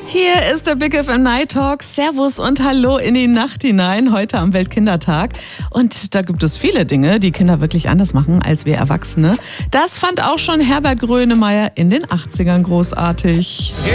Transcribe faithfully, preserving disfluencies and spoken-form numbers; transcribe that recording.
Hier ist der Big F M Night Talk. Servus und Hallo in die Nacht hinein, heute am Weltkindertag. Und da gibt es viele Dinge, die Kinder wirklich anders machen als wir Erwachsene. Das fand auch schon Herbert Grönemeyer in den achtzigern großartig.